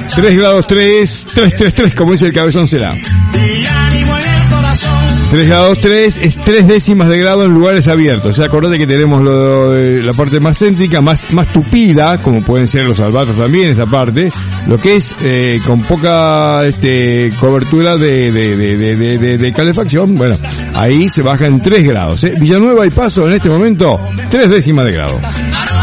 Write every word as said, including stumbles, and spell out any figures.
tres grados tres, tres, tres, tres, como dice el cabezón será. tres grados tres es tres décimas de grado en lugares abiertos. O sea, acordate que tenemos lo, la parte más céntrica, más, más tupida, como pueden ser los albatros también, esa parte, lo que es eh, con poca este cobertura de, de, de, de, de, de, de calefacción. Bueno, ahí se baja en tres grados. ¿eh? Villanueva y Paso en este momento, tres décimas de grado.